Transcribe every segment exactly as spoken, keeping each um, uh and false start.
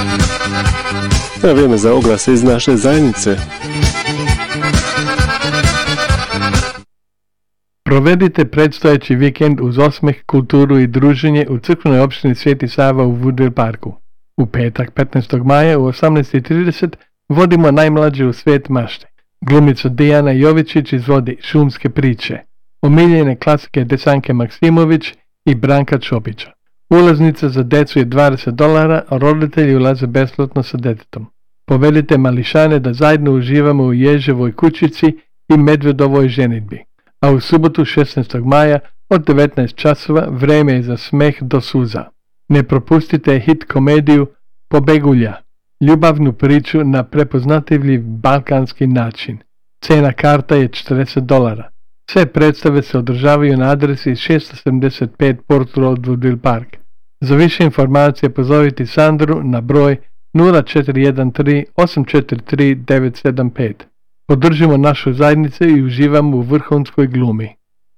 Na vrijeme za oglase iz naše zajednice. Provedite predstojeći vikend uz osmeh, kulturu i druženje u crkvenoj opštini Sveti Sava u Woodville parku. U petak petnaestog maja u osamnaest i trideset vodimo najmlađe u svijet mašte. Glumica Dijana Jovičić izvodi Šumske priče, omiljene klasike Desanke Maksimović i Branka Čopića. Ulaznica za decu je dvadeset dolara, a roditelji ulaze besplatno sa detetom. Povedite mališane da zajedno uživamo u Ježevoj kućici i Medvedovoj ženidbi. A u subotu šesnaestog maja od devetnaest časova vreme je za smeh do suza. Ne propustite hit komediju Pobegulja, ljubavnu priču na prepoznatljiv balkanski način. Cena karta je četrdeset dolara. Sve predstave se održavaju na adresi šesto sedamdeset pet Port Road, Woodville Park. Za više informacije pozovite Sandru na broj nula četiri jedan tri osam četiri tri devet sedam pet. Podržimo našu zajednicu i uživamo u vrhunskoj glumi.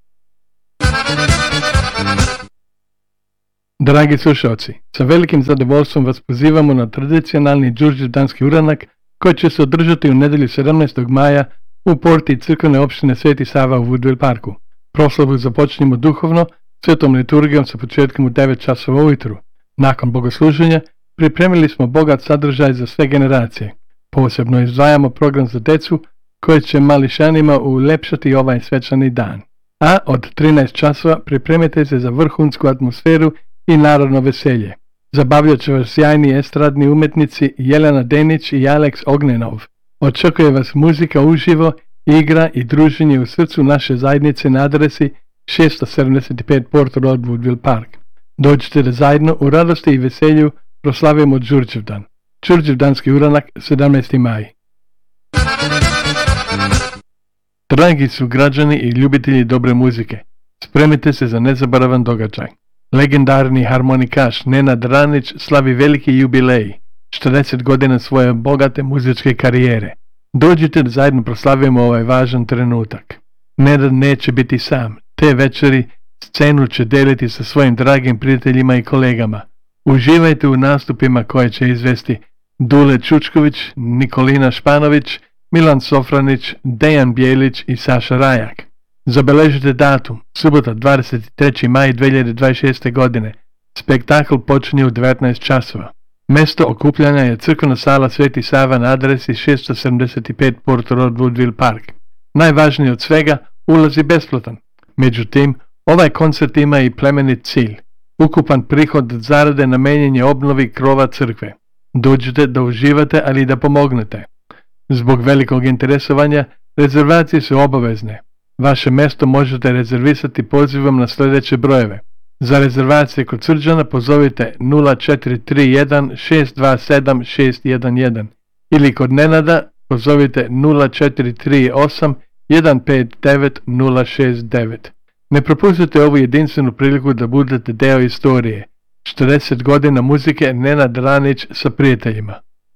Dragi slušalci, sa velikim zadovoljstvom vas pozivamo na tradicionalni đurđevdanski uranak koji će se održati u nedelju sedamnaestog maja u porti crkvene opštine Sveti Sava u Woodville parku. Proslavu započnimo duhovno svetom liturgijom sa početkom u devet časova ujutru. Nakon bogosluženja pripremili smo bogat sadržaj za sve generacije. Posebno izdvajamo program za decu koji će mališanima ulepšati ovaj svečani dan. A od trinaest časova pripremite se za vrhunsku atmosferu i narodno veselje. Zabavljat će vas sjajni estradni umetnici Jelena Denić i Aleks Ognenov. Očekuje vas muzika uživo, igra i druženje u srcu naše zajednice na adresi šesto sedamdeset pet Port Road, Woodville Park. Dođite da zajedno u radosti i veselju proslavimo Đurđevdan. Đurđevdanski uranak sedamnaesti maj. Dragi su građani i ljubitelji dobre muzike, spremite se za nezaboravan događaj. Legendarni harmonikaš Nenad Ranić slavi veliki jubilej, četrdeset godina svoje bogate muzičke karijere. Dođite da zajedno proslavimo ovaj važan trenutak. Nenad neće biti sam, te večeri scenu će deliti sa svojim dragim prijateljima i kolegama. Uživajte u nastupima koje će izvesti Dule Čučković, Nikolina Španović, Milan Sofranić, Dejan Bijelić i Saša Rajak. Zabeležite datum, subota dvadeset treći maj dve hiljade dvadeset šeste. godine. Spektakl počinje u devetnaest časova. Mesto okupljanja je crkvena sala Sveti Sava na adresi šesto sedamdeset pet Port Road, Woodville Park. Najvažnije od svega, ulaz je besplatan. Međutim, ovaj koncert ima i plemenit cilj. Ukupan prihod od zarade namenjen je obnovi krova crkve. Dođite da uživate, ali i da pomognete. Zbog velikog interesovanja, rezervacije su obavezne. Vaše mesto možete rezervisati pozivom na sljedeće brojeve. Za rezervacije kod Srđana pozovite nula četiri tri jedan šest dva sedam šest jedan jedan ili kod Nenada pozovite nula četiri tri osam jedan pet devet nula šest devet. Ne propustite ovu jedinstvenu priliku da budete deo istorije. četrdeset godina muzike Nenad Ranić sa prijateljima.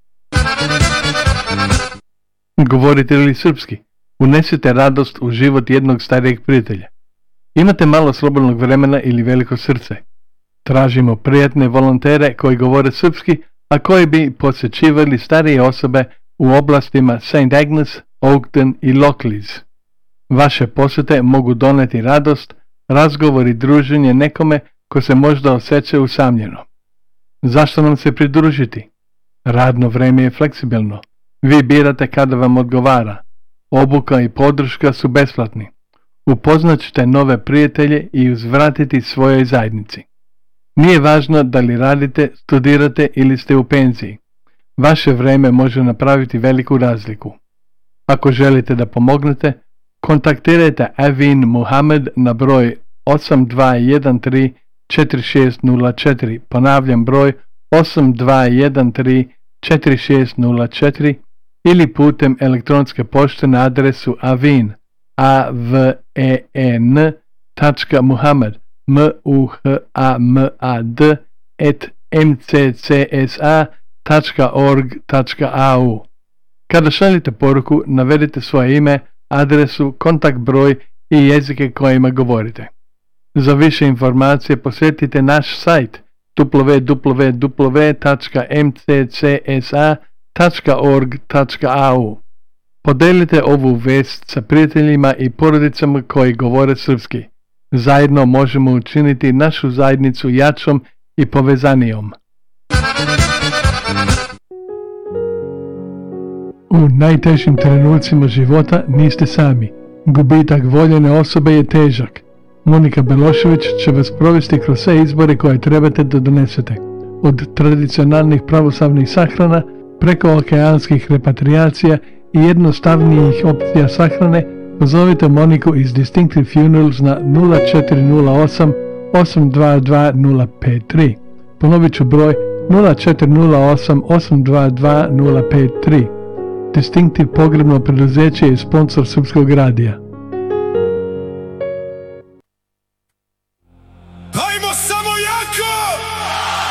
Govorite li srpski? Unesite radost u život jednog starijeg prijatelja. Imate malo slobodnog vremena ili veliko srce? Tražimo prijatne volontere koji govore srpski, a koji bi posjećivali starije osobe u oblastima Saint Agnes, Oakton i Lockleys. Vaše posjete mogu doneti radost, razgovor i druženje nekome ko se možda osjeća usamljeno. Zašto nam se pridružiti? Radno vreme je fleksibilno. Vi birate kada vam odgovara. Obuka i podrška su besplatni. Upoznat ćete nove prijatelje i uzvratiti svojoj zajednici. Nije važno da li radite, studirate ili ste u penziji. Vaše vreme može napraviti veliku razliku. Ako želite da pomognete, kontaktirajte Avin Muhamed na broj osam dva jedan tri četiri šest nula četiri. Ponavljam broj osam dva jedan tri četiri šest nula četiri ili putem elektronske pošte na adresu avin a v e n tačka muhamed m u h a m a d et m c c s a tačka org tačka a u. Kada šaljete poruku, navedite svoje ime, adresu, kontakt broj i jezike kojima govorite. Za više informacije posjetite naš sajt w w w tačka m c c s a tačka org tačka a u. Podelite ovu vest sa prijateljima i porodicama koji govore srpski. Zajedno možemo učiniti našu zajednicu jačom i povezanijom. U najtežim trenucima života niste sami. Gubitak voljene osobe je težak. Monika Belošević će vas provesti kroz sve izbore koje trebate da donesete. Od tradicionalnih pravoslavnih sahrana, preko okeanskih repatriacija i jednostavnijih opcija sahrane, pozovite Moniku iz Distinctive Funerals na nula četiri nula osam osam dva dva nula pet tri. Ponovit ću broj nula četiri nula osam osam dva dva nula pet tri. Distinctive pogrebno preduzeće je sponsor Srpskog radija.